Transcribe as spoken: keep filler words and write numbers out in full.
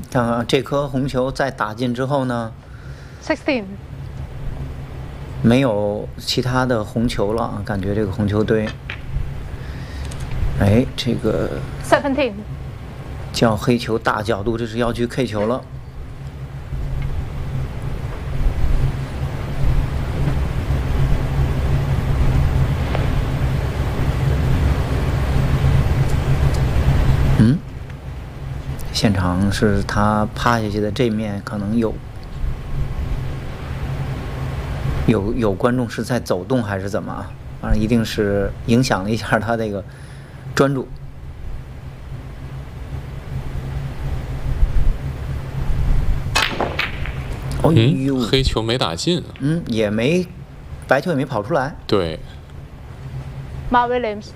看看这颗红球在打进之后呢 sixteen 没有其他的红球了啊，感觉这个红球堆，哎，这个 seventeen 叫黑球大角度，这是要去 K 球了。嗯，现场是他趴下去的这面可能有。有有观众是在走动还是怎么啊？反正一定是影响了一下他这个专注。哦呦、 嗯，黑球没打进。 嗯，也没，白球也没跑出来。 对。 Mark Williams